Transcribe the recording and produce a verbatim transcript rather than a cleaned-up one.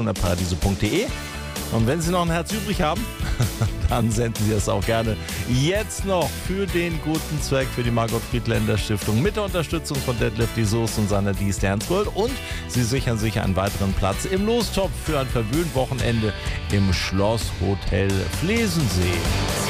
at paradiso punkt de. Und wenn Sie noch ein Herz übrig haben, dann senden Sie es auch gerne jetzt noch für den guten Zweck, für die Margot Friedländer Stiftung mit der Unterstützung von Detlef die Soest und seiner D's Dance World. Und Sie sichern sich einen weiteren Platz im Lostopf für ein verwöhnt Wochenende im Schlosshotel Flesensee.